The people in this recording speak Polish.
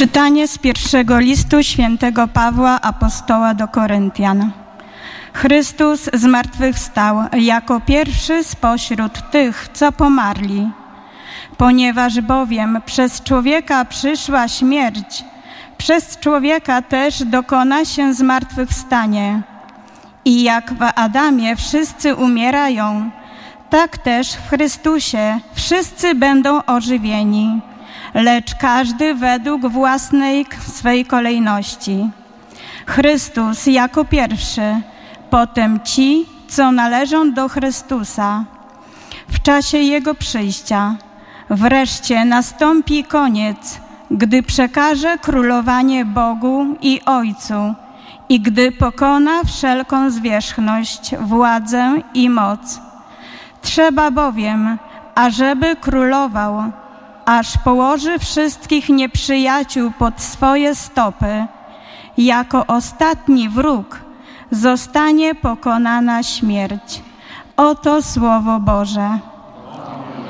Czytanie z pierwszego listu świętego Pawła Apostoła do Koryntian. Chrystus zmartwychwstał jako pierwszy spośród tych, co pomarli. Ponieważ bowiem przez człowieka przyszła śmierć, przez człowieka też dokona się zmartwychwstanie. I jak w Adamie wszyscy umierają, tak też w Chrystusie wszyscy będą ożywieni, lecz każdy według własnej swej kolejności. Chrystus jako pierwszy, potem ci, co należą do Chrystusa. W czasie Jego przyjścia wreszcie nastąpi koniec, gdy przekaże królowanie Bogu i Ojcu i gdy pokona wszelką zwierzchność, władzę i moc. Trzeba bowiem, ażeby królował, aż położy wszystkich nieprzyjaciół pod swoje stopy. Jako ostatni wróg zostanie pokonana śmierć. Oto Słowo Boże.